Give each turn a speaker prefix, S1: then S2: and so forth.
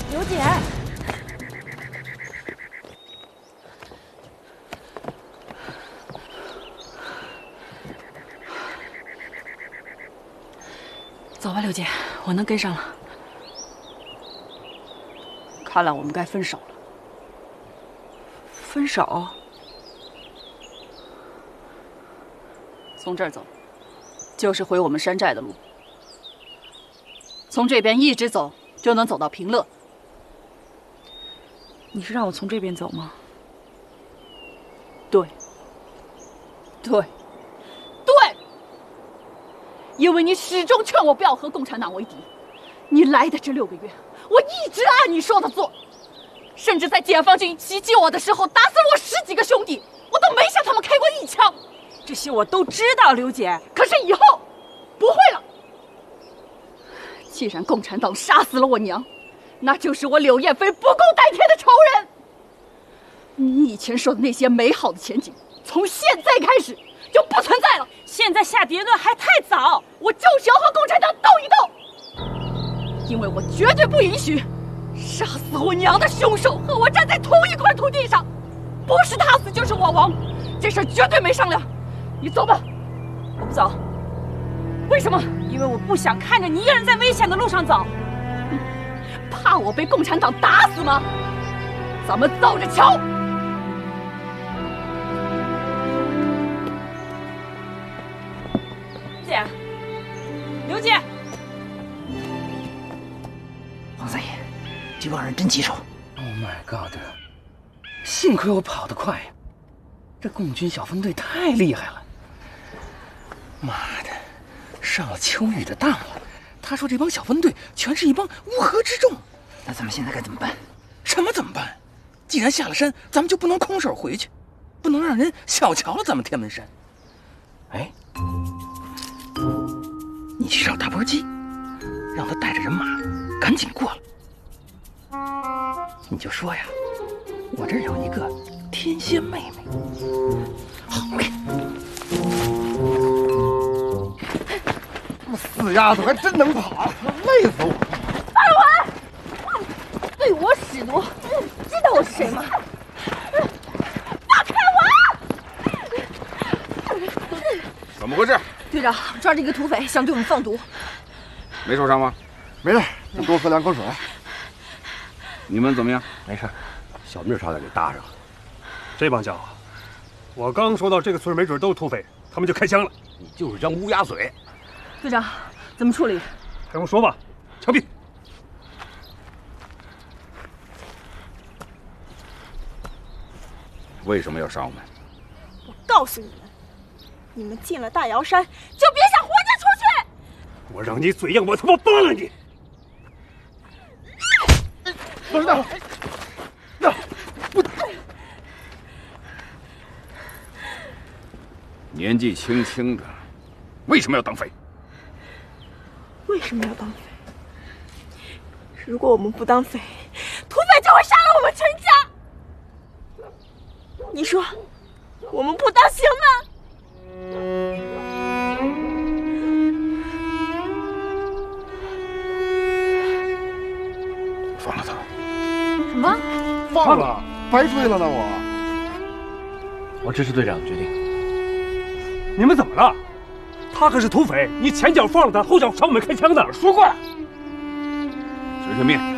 S1: 刘姐，走吧，刘姐，我能跟上了。看来我们该分手了。分手？从这儿走，就是回我们山寨的路。从这边一直走，就能走到平乐。你是让我从这边走吗？对，对，对，因为你始终劝我不要和共产党为敌。你来的这6个月，我一直按你说的做，甚至在解放军袭击我的时候，打死我10几个兄弟，我都没向他们开过1枪。这些我都知道，刘姐。可是以后不会了。既然共产党杀死了我娘，那就是我柳燕飞不共戴天的仇人。你以前说的那些美好的前景，从现在开始就不存在了。现在下结论还太早，我就是要和共产党斗一斗，因为我绝对不允许杀死我娘的凶手和我站在同一块土地上，不是他死就是我亡，这事儿绝对没商量。你走吧。我不走。为什么？因为我不想看着你一个人在危险的路上走。怕我被共产党打死吗？咱们走着瞧。姐，刘姐，
S2: 黄三爷，这帮人真棘手。
S3: Oh my god！ 幸亏我跑得快呀，这共军小分队太厉害了。妈的，上了秋雨的当了。他说这帮小分队全是一帮乌合之众。
S2: 那咱们现在该怎么办？
S3: 什么怎么办？既然下了山，咱们就不能空手回去，不能让人小瞧了咱们天门山。哎，你去找大波鸡，让他带着人马赶紧过来。你就说呀，我这儿有一个天仙妹妹。好嘞。
S4: 死丫头还真能跑，累死我！
S1: 放我！对我使毒，知道我是谁吗？放开我！
S4: 怎么回事？
S1: 队长抓着一个土匪，想对我们放毒。
S4: 没受伤吗？没事，你多喝2口水。你们怎么样？
S2: 没事，
S4: 小命差点给搭上了。
S5: 这帮家伙，我刚说到这个村没准都是土匪，他们就开枪了。
S4: 你就是张乌鸦嘴。
S1: 队长，怎么处理？
S5: 还用说吗？枪毙！
S4: 为什么要杀我们？
S6: 我告诉你们，你们进了大瑶山，就别想活着出去！
S5: 我让你嘴硬，我他妈扒了你！
S4: 老大，年纪轻轻的，为什么要当匪？
S6: 为什么要当匪？如果我们不当匪，土匪就会杀了我们全家。你说，我们不当行吗？
S4: 放了他。
S1: 什么？
S4: 放了？白追了呢
S2: 我支持队长的决定。
S5: 你们怎么了？他可是土匪，你前脚放了他，后脚朝我们开枪的。
S4: 说过了。执行命。